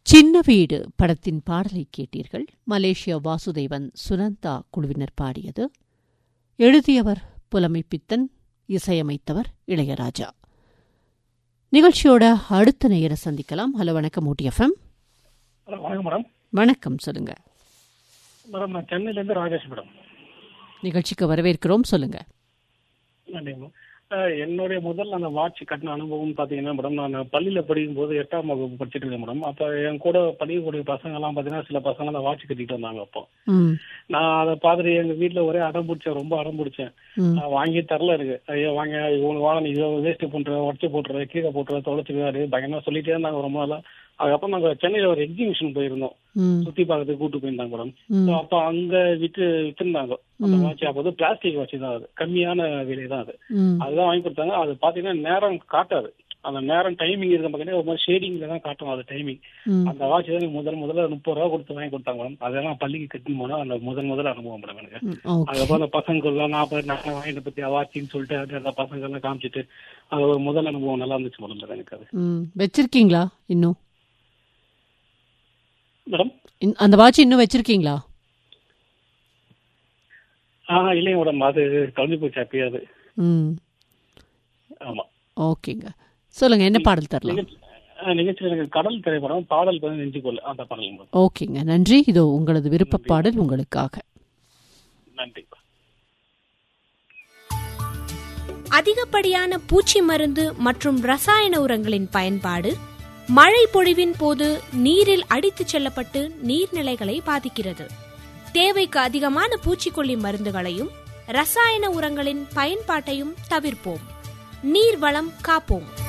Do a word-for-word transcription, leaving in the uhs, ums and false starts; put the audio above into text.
சின்ன வீடு படத்தின் பாடலை கேட்டீர்கள். மலேசியா வாசுதேவன் சுனந்தா குழுவினர் பாடியது. எழுதியவர் புலமைப்பித்தன், இசையமைத்தவர் இளையராஜா. நிகழ்ச்சியோட அடுத்த நேயரை சந்திக்கலாம். ஹலோ, வணக்கம் ஊட்டி எஃப்எம். வணக்கம் மேடம். வணக்கம், சொல்லுங்க மேடம். நான் சென்னையிலேருந்து ராஜேஷ் மேடம். நிகழ்ச்சிக்கு வரவேற்கிறோம், சொல்லுங்க. நன்றி மேம். என்னுடைய முதல்ல அந்த வாட்ச் கட்டின அனுபவம் பார்த்தீங்கன்னா மேடம், நான் பள்ளியில் படிக்கும் போது எட்டாம் வகுப்பு படிச்சுட்டு இருக்கேன் மேடம். அப்போ என் கூட படிக்கக்கூடிய பசங்க எல்லாம் பார்த்தீங்கன்னா சில பசங்க அந்த வாட்ச் கட்டிட்டு வந்தாங்க. அப்போ நான் அதை பார்த்துட்டு எங்கள் வீட்டில் ஒரே அடம் பிடிச்சேன், ரொம்ப அடம் பிடிச்சேன். வாங்கி தரல இருக்கு. ஐயோ வாங்க, இவங்க வாங்க, நீ இதை வேஸ்ட்டு பண்ணுற, உடச்சி போட்டுற, கீழே போட்டுற, தொலைச்சிக்காரு பயங்கரமாக சொல்லிட்டே இருந்தாங்க ரொம்ப நாளாக. அதுக்கப்புறம் நாங்கள் சென்னையில் ஒரு எக்ஸிபிஷன் போயிருந்தோம், சுற்றி பார்க்கறதுக்கு கூட்டு போயிருந்தாங்க மேடம். அப்போ அங்கே விற்று விற்றுருந்தாங்க அந்த வாட்ச். அப்போ வந்து பிளாஸ்டிக் வாட்ச் தான், அது கம்மியான விலை தான், அது அதுதான் வாங்கி கொடுத்தாங்க. அது பார்த்தீங்கன்னா நேரம் காட்டாது, அந்த நேரம் டைமிங் இருக்க பார்த்தீங்கன்னா ஒரு மாதிரி ஷேடிங்ல தான் காட்டும் அது டைமிங். அந்த வாட்ச் தான் முதல் முதல்ல முப்பது ரூபா கொடுத்து வாங்கி கொடுத்தாங்க மேடம். அதெல்லாம் பள்ளிக்கு கட்டின்னு போனால் அந்த முதல் முதல்ல அனுபவம் மேடம் எனக்கு. அதுக்கப்புறம் அந்த பசங்கள்லாம் நான் நான் வாங்கிட்டு பற்றி வாட்சின்னு சொல்லிட்டு அது அந்த பசங்கள்லாம் காமிச்சிட்டு அது ஒரு முதல் அனுபவம் நல்லா இருந்துச்சு மேடம் எனக்கு. அது வச்சிருக்கீங்களா இன்னும் மேடம்? அந்த வாட்ச் இன்னும் வச்சிருக்கீங்களா? ஆ இல்லைங்க மேடம், அது கலந்து போச்சு அப்பயாவது. ம், ஆமா. ஓகேங்க, சொல்லுங்க, என்ன பாடல் தரலாம்? நிகழ்ச்சி எனக்கு கடல் திரைப்படம் பாடல் வந்து நெஞ்சுக்கொள்ள அந்த பாடல். ஓகேங்க, நன்றி. இதோ உங்களது விருப்ப பாடல் உங்களுக்காக. நன்றி. அதிகப்படியான பூச்சி மருந்து மற்றும் ரசாயன உரங்களின் பயன்பாடு மழை பொழிவின் போது நீரில் அடித்துச் செல்லப்பட்டு நீர்நிலைகளை பாதிக்கிறது. தேவைக்கு அதிகமான பூச்சிக்கொல்லி மருந்துகளையும் ரசாயன உரங்களின் பயன்பாட்டையும் தவிர்ப்போம். நீர் வளம் காப்போம்.